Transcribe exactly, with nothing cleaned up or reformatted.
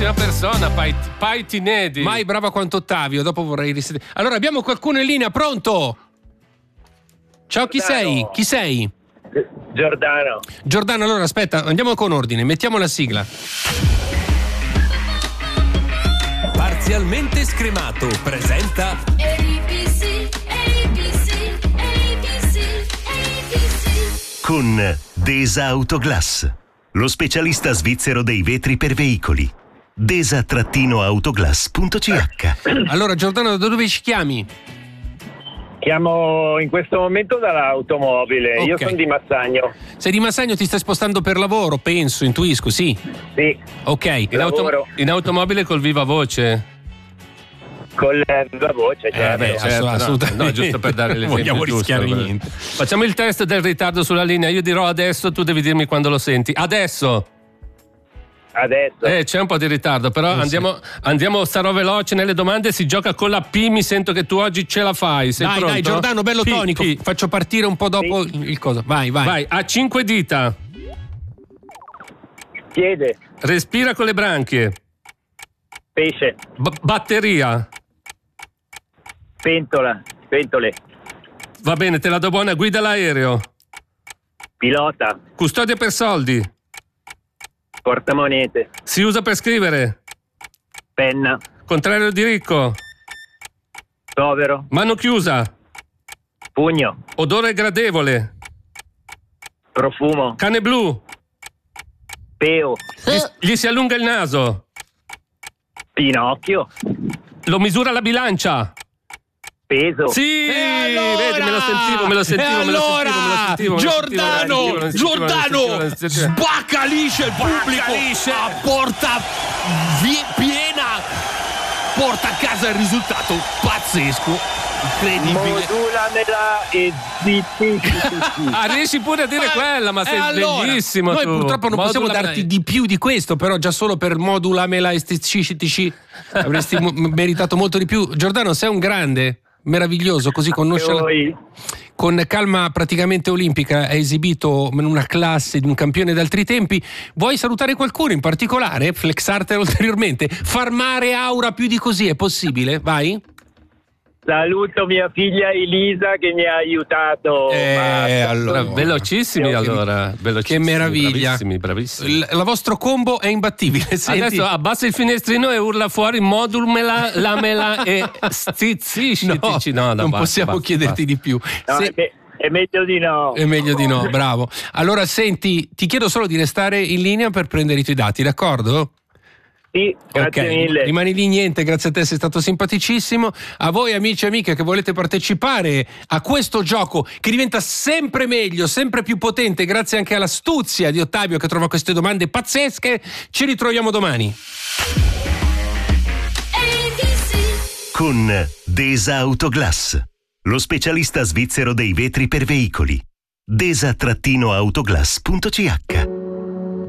bravissima persona, Paiti Nedi. Mai brava quanto Ottavio, dopo vorrei risentire. Allora, abbiamo qualcuno in linea, pronto? Ciao, chi Giordano. sei? Chi sei? Giordano. Giordano, allora aspetta, andiamo con ordine, mettiamo la sigla. Parzialmente scremato presenta A B C, A B C, A B C, A B C. Con Desa Autoglass, lo specialista svizzero dei vetri per veicoli. desa autoglass punto c h. Allora, Giordano, da dove ci chiami? Chiamo in questo momento dall'automobile. Ok. Io sono di Massagno. Sei di Massagno, ti stai spostando per lavoro, penso, intuisco, sì. Sì, Ok. In, auto- lavoro. in automobile col viva voce. con la la voce. Cioè, beh, Certo, no, assolutamente. no, giusto per dare l'esempio. Vogliamo rischiare giusto. niente. Facciamo il test del ritardo sulla linea. Io dirò adesso, tu devi dirmi quando lo senti. Adesso. adesso. Eh, c'è un po' di ritardo, però andiamo, andiamo, sarò veloce nelle domande. Si gioca con la P. Mi sento che tu oggi ce la fai. Sei Dai, pronto? dai, Giordano, bello P, tonico. P. Faccio partire un po' dopo il coso. Vai, vai. Vai, ha cinque dita. Piede, Respira con le branchie. pesce, B- batteria. pentola, pentole, Va bene, te la do buona. Guida l'aereo. pilota, Custodia per soldi. portamonete, Si usa per scrivere. penna, Contrario di ricco. povero, Mano chiusa. pugno, Odore gradevole. profumo, Cane blu. peo, Gli, gli si allunga il naso. pinocchio, Lo misura la bilancia. peso. Sì, E allora? vedi, me lo sentivo, me lo sentivo, E me lo allora? sentivo, me lo sentivo, me lo sentivo, Giordano, me lo sentivo, me lo sentivo, Giordano, me lo sentivo. sbaccalisce il pubblico a porta vi- piena, porta a casa il risultato pazzesco, incredibile. Modulamela e zitti. Ah, riesci pure a dire quella, ma E sei allora? bellissimo Noi tu. purtroppo non possiamo Modulamela- darti di più di questo, però già solo per modulamela e stc avresti mo- meritato molto di più. Giordano, sei un grande, meraviglioso, così con nonchala- Poi, con calma praticamente olimpica hai esibito una classe di un campione d'altri tempi. Vuoi salutare qualcuno in particolare? Flexartela ulteriormente? Farmare aura più di così è possibile? Vai. saluto mia figlia Elisa che mi ha aiutato. Eh, ma- allora, Velocissimi Che- allora, velocissimi, che meraviglia. Bravissimi, bravissimi. Il, il vostro combo è imbattibile. Senti, Adesso abbassa il finestrino e urla fuori modulmela, lamela e stizziscitici. No, no, non basta, possiamo basta, chiederti di più. No, Se- è, me- è meglio di no. È meglio di no, bravo. Allora, senti, ti chiedo solo di restare in linea per prendere i tuoi dati, d'accordo? Sì, grazie Ok, mille. rimani lì, niente, grazie a te, sei stato simpaticissimo. A voi amici e amiche che volete partecipare a questo gioco che diventa sempre meglio, sempre più potente, grazie anche all'astuzia di Ottavio che trova queste domande pazzesche, ci ritroviamo domani. A B C. Con Desa Autoglass, lo specialista svizzero dei vetri per veicoli. desa autoglass punto c h.